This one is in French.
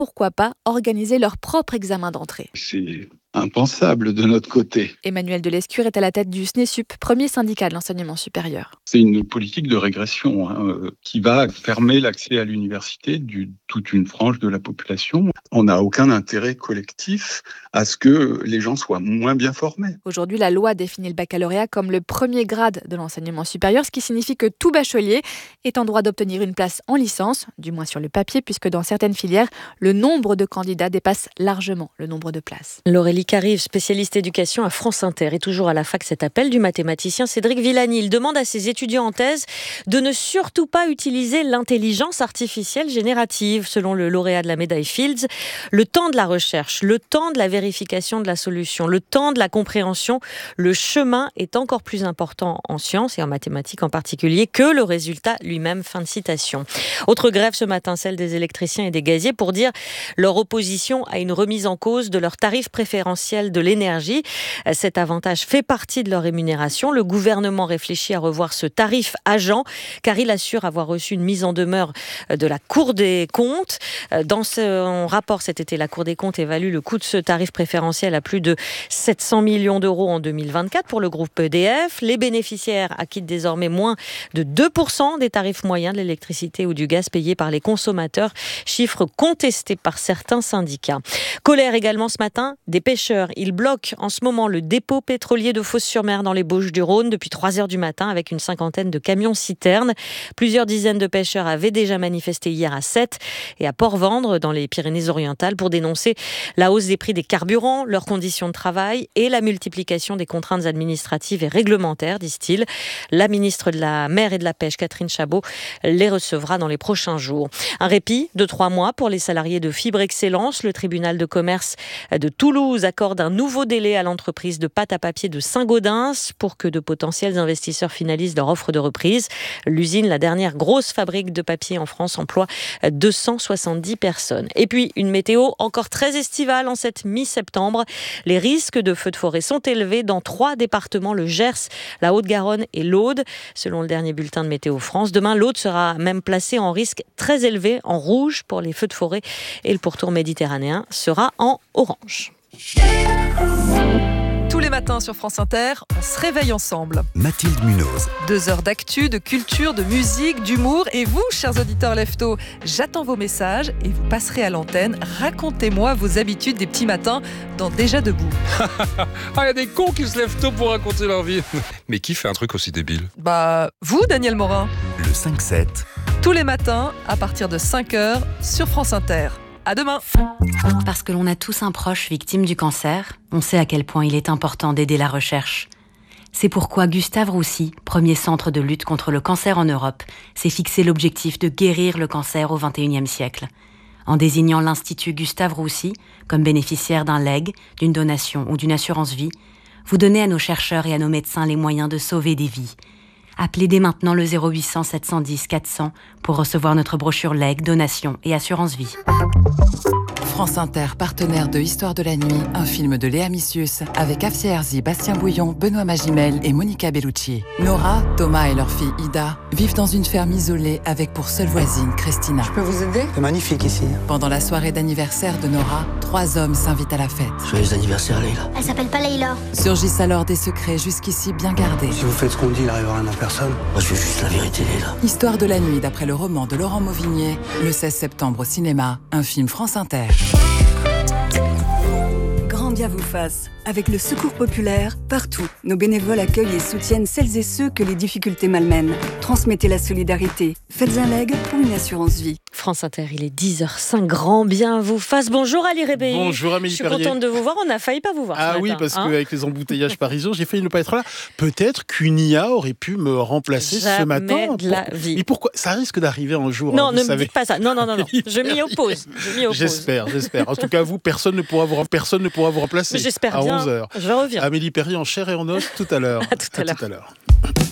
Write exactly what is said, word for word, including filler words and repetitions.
pourquoi pas organiser leur propre examen d'entrée. C'est impensable de notre côté. Emmanuel Delescure est à la tête du SNESUP, premier syndicat de l'enseignement supérieur. C'est une politique de régression hein, euh, qui va fermer l'accès à l'université de toute une frange de la population. On n'a aucun intérêt collectif à ce que les gens soient moins bien formés. Aujourd'hui, la loi définit le baccalauréat comme le premier grade de l'enseignement supérieur, ce qui signifie que tout bachelier est en droit d'obtenir une place en licence, du moins sur le papier, puisque dans certaines filières, le nombre de candidats dépasse largement le nombre de places. Laurélie Carive, spécialiste éducation à France Inter, est toujours à la fac cet appel du mathématicien Cédric Villani. Il demande à ses étudiants en thèse de ne surtout pas utiliser l'intelligence artificielle générative. Selon le lauréat de la médaille Fields, le temps de la recherche, le temps de la vérification de la solution, le temps de la compréhension, le chemin est encore plus important en sciences et en mathématiques en particulier que le résultat lui-même. Fin de citation. Autre grève ce matin, celle des électriciens et des gaziers pour dire leur opposition à une remise en cause de leur tarif préférentiel de l'énergie. Cet avantage fait partie de leur rémunération. Le gouvernement réfléchit à revoir ce tarif agent car il assure avoir reçu une mise en demeure de la Cour des comptes. Dans son rapport cet été, la Cour des comptes évalue le coût de ce tarif préférentiel à plus de sept cents millions d'euros en deux mille vingt-quatre pour le groupe E D F. Les bénéficiaires acquittent désormais moins de deux pour cent des tarifs moyens de l'électricité ou du gaz payés par les consommateurs, chiffre contesté par certains syndicats. Colère également ce matin des pêcheurs. Ils bloquent en ce moment le dépôt pétrolier de Fos-sur-Mer dans les Bauges-du-Rhône depuis trois heures du matin avec une cinquantaine de camions-citernes. Plusieurs dizaines de pêcheurs avaient déjà manifesté hier à Sète et à Port-Vendre dans les Pyrénées-Orientales pour dénoncer la hausse des prix des carburants, leurs conditions de travail et la multiplication des contraintes administratives et réglementaires, disent-ils. La ministre de la Mer et de la Pêche, Catherine Chabot, les recevra dans les prochains jours. Un répit de trois mois pour les salariés de Fibre Excellence. Le tribunal de commerce de Toulouse accorde un nouveau délai à l'entreprise de pâte à papier de Saint-Gaudens pour que de potentiels investisseurs finalisent leur offre de reprise. L'usine, la dernière grosse fabrique de papier en France, emploie deux cent soixante-dix personnes. Et puis, une météo encore très estivale en cette mi-septembre. Les risques de feux de forêt sont élevés dans trois départements, le Gers, la Haute-Garonne et l'Aude, selon le dernier bulletin de Météo France. Demain, l'Aude sera même placée en risque très élevé, en rouge pour les feux de forêt, et le pourtour méditerranéen sera en orange. Tous les matins sur France Inter, on se réveille ensemble. Mathilde Munoz. Deux heures d'actu, de culture, de musique, d'humour. Et vous, chers auditeurs leftos, j'attends vos messages et vous passerez à l'antenne. Racontez-moi vos habitudes des petits matins dans Déjà debout. Ah, il y a des cons qui se lèvent tôt pour raconter leur vie. Mais qui fait un truc aussi débile ? Bah, vous, Daniel Morin. Le cinq sept. Tous les matins, à partir de cinq heures, sur France Inter. À demain. Parce que l'on a tous un proche victime du cancer, on sait à quel point il est important d'aider la recherche. C'est pourquoi Gustave Roussy, premier centre de lutte contre le cancer en Europe, s'est fixé l'objectif de guérir le cancer au vingt et unième siècle. En désignant l'Institut Gustave Roussy comme bénéficiaire d'un legs, d'une donation ou d'une assurance vie, vous donnez à nos chercheurs et à nos médecins les moyens de sauver des vies. Appelez dès maintenant le zéro huit cents sept cent dix quatre cents pour recevoir notre brochure legs, donation et assurance vie. France Inter, partenaire de Histoire de la nuit, un film de Léa Missius avec Afsia Herzi, Bastien Bouillon, Benoît Magimel et Monica Bellucci. Nora, Thomas et leur fille Ida vivent dans une ferme isolée avec pour seule voisine Christina. Je peux vous aider ? C'est magnifique ici. Pendant la soirée d'anniversaire de Nora, trois hommes s'invitent à la fête. Joyeux anniversaire, Leïla. Elle s'appelle pas Leïla. Surgissent alors des secrets jusqu'ici bien gardés. Si vous faites ce qu'on dit, il arrivera rien à personne. Moi, je veux juste la vérité, Leïla. Histoire de la nuit, d'après le roman de Laurent Mauvigné, le seize septembre au cinéma, un film France Inter. Grand bien vous fasse. Avec le Secours Populaire, partout, nos bénévoles accueillent et soutiennent celles et ceux que les difficultés malmènent. Transmettez la solidarité. Faites un leg ou une assurance vie. France Inter, il est dix heures cinq. Grand bien vous fasse. Bonjour Ali Rébéi. Bonjour Amélie Je suis Perrier. contente de vous voir. On a failli pas vous voir. Ah ce oui, matin, parce hein qu'avec les embouteillages parisiens, j'ai failli ne pas être là. Peut-être qu'une I A aurait pu me remplacer Jamais ce matin. de la Pour... vie. Et pourquoi ? Ça risque d'arriver un jour. Non, hein, ne vous me savez. dites pas ça. Non, non, non, non. Je m'y oppose. Je m'y oppose. J'espère, j'espère. En tout cas, vous, personne ne pourra vous, personne ne pourra vous remplacer. J'espère à bien. onze heures. Je reviens. Amélie Perrier en chair et en os tout à l'heure. À tout à l'heure. À tout à l'heure.